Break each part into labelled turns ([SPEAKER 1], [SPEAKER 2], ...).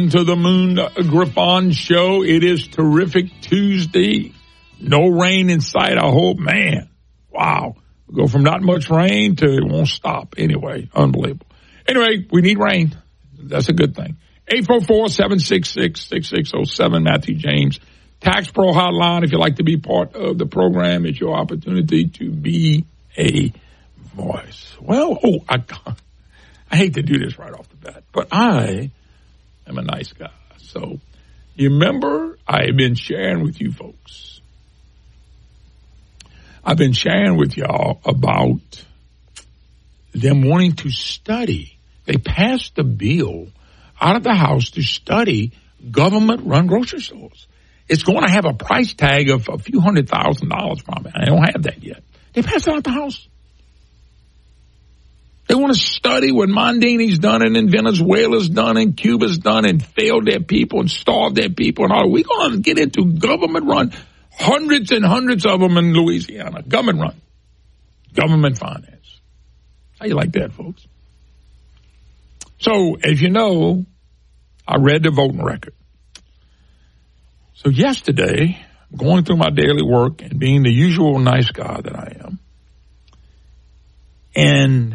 [SPEAKER 1] To the Moon Griffon Show. It is terrific Tuesday. No rain in sight, I hope. Man, wow. We'll go from not much rain to it won't stop. Anyway, unbelievable. Anyway, we need rain. That's a good thing. 844-766-6607, Matthew James. Tax Pro Hotline. If you'd like to be part of the program, it's your opportunity to be a voice. Well, I hate to do this right off the bat, but I am a nice guy. So you remember I've been sharing with you folks. I've been sharing with y'all about them wanting to study. They passed the bill out of the House to study government-run grocery stores. It's going to have a price tag of a few $100,000 probably. I don't have that yet. They passed it out of the House. They want to study what Mondini's done and in Venezuela's done and Cuba's done and failed their people and starved their people and all. We're going to get into government-run, hundreds and hundreds of them in Louisiana, government-run, government finance. How you like that, folks? So, as you know, I read the voting record. So yesterday, going through my daily work and being the usual nice guy that I am, and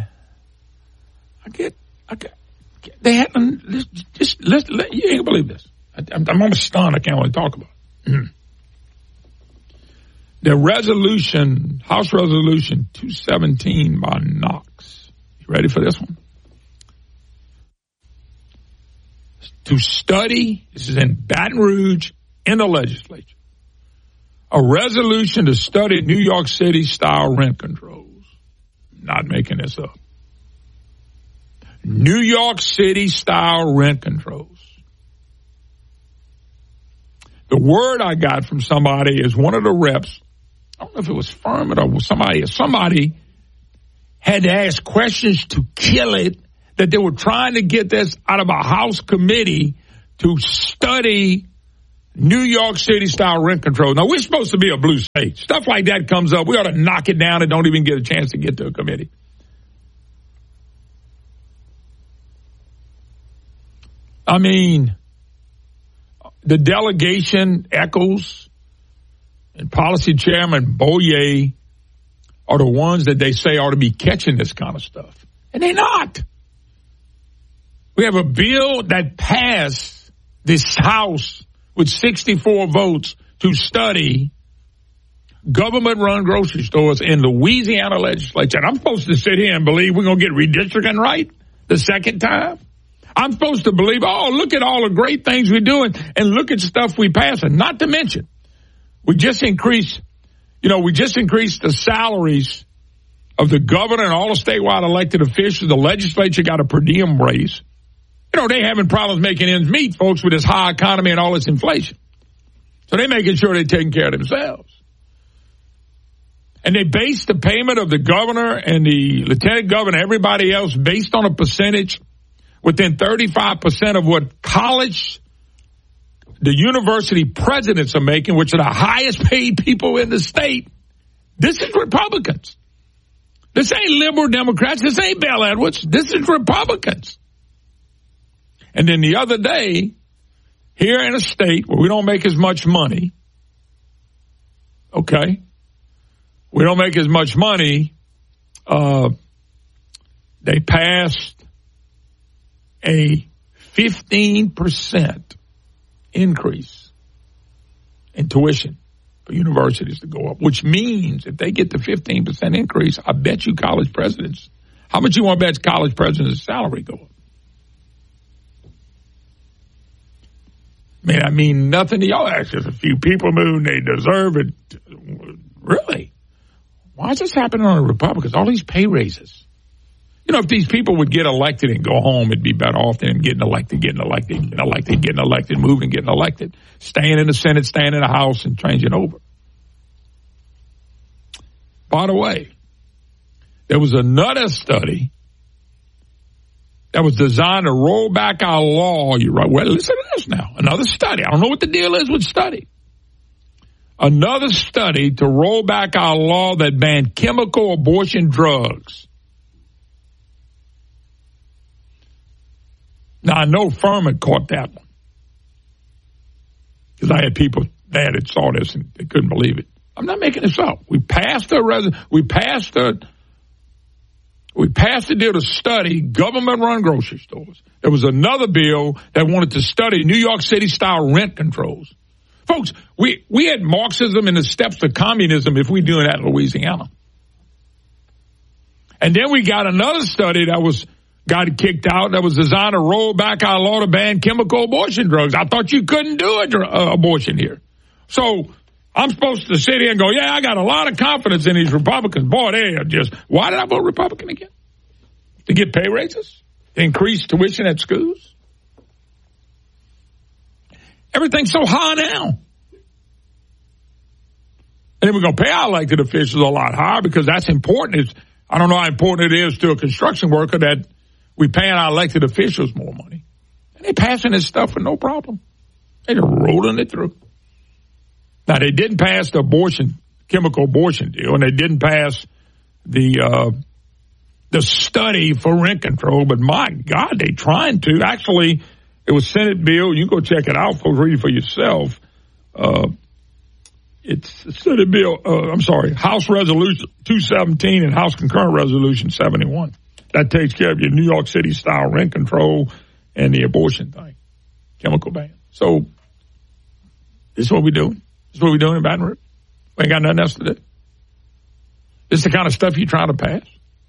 [SPEAKER 1] they had, you ain't gonna believe this. I'm almost stunned. I can't really talk about it. The resolution, House Resolution 217 by Knox. You ready for this one? To study, this is in Baton Rouge, in the legislature, a resolution to study New York City style rent controls. Not making this up. New York City style rent controls. The word I got from somebody is one of the reps, I don't know if it was Furman or somebody had to ask questions to kill it, that they were trying to get this out of a House committee to study New York City style rent control. Now, we're supposed to be a blue state. Stuff like that comes up. We ought to knock it down and don't even get a chance to get to a committee. I mean, the delegation, Echols, and Policy Chairman Boyer are the ones that they say ought to be catching this kind of stuff. And they're not. We have a bill that passed this House with 64 votes to study government-run grocery stores in Louisiana legislature. And I'm supposed to sit here and believe we're going to get redistricting right the second time? I'm supposed to believe, look at all the great things we're doing and look at stuff we pass. And not to mention, we just increased the salaries of the governor and all the statewide elected officials. The legislature got a per diem raise. They having problems making ends meet, folks, with this high economy and all this inflation. So they're making sure they're taking care of themselves. And they base the payment of the governor and the lieutenant governor, everybody else, based on a percentage within 35% of what the university presidents are making, which are the highest paid people in the state. This is Republicans. This ain't liberal Democrats. This ain't Bell Edwards. This is Republicans. And then the other day, here in a state where we don't make as much money, okay, we don't make as much money, they passed a 15% increase in tuition for universities to go up, which means if they get the 15% increase, I bet you college presidents, how much you want to bet college presidents' salary go up? I mean nothing to y'all. That's just a few people moving. They deserve it. Really? Why is this happening on the Republicans? All these pay raises. If these people would get elected and go home, it'd be better off than getting elected, moving, getting elected, staying in the Senate, staying in the House, and changing over. By the way, there was another study that was designed to roll back our law. You're right. Well, listen to this now. Another study. I don't know what the deal is with study. Another study to roll back our law that banned chemical abortion drugs. Now, I know Furman caught that one. because I had people there that saw this and they couldn't believe it. I'm not making this up. We passed the deal to study government-run grocery stores. There was another bill that wanted to study New York City-style rent controls. Folks, we had Marxism and the steps to communism if we doing that in Louisiana. And then we got another study that got kicked out that was designed to roll back our law to ban chemical abortion drugs. I thought you couldn't do abortion here. So I'm supposed to sit here and go, yeah, I got a lot of confidence in these Republicans. Boy, they are just, why did I vote Republican again? To get pay raises? To increase tuition at schools? Everything's so high now. And then we're going to pay our elected officials a lot higher because that's important. I don't know how important it is to a construction worker that we paying our elected officials more money. And they're passing this stuff for no problem. They're rolling it through. Now, they didn't pass the chemical abortion deal, and they didn't pass the study for rent control, but my God, they trying to. Actually, it was Senate bill. You can go check it out, folks, read it for yourself. It's Senate bill, House Resolution 217 and House Concurrent Resolution 71. That takes care of your New York City style rent control and the abortion thing, chemical ban. So this is what we're doing. This is what we're doing in Baton Rouge. We ain't got nothing else to do. This is the kind of stuff you're trying to pass.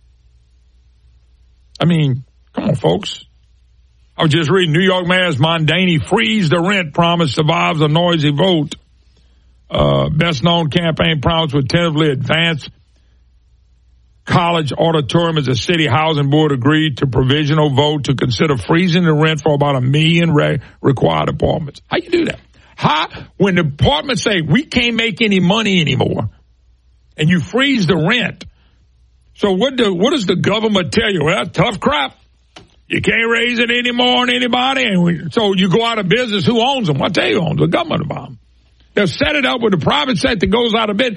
[SPEAKER 1] I mean, come on, folks. I was just reading New York Mayor's Mondani freeze the rent promise survives a noisy vote. Best known campaign promise would tentatively advance college auditorium as a city housing board agreed to provisional vote to consider freezing the rent for about 1 million required apartments. How you do that? When the departments say we can't make any money anymore and you freeze the rent. So what does the government tell you? Well, tough crap. You can't raise it anymore on anybody. And so you go out of business. Who owns them? I tell you who owns them. The government will buy them. They'll set it up when the private sector goes out of business.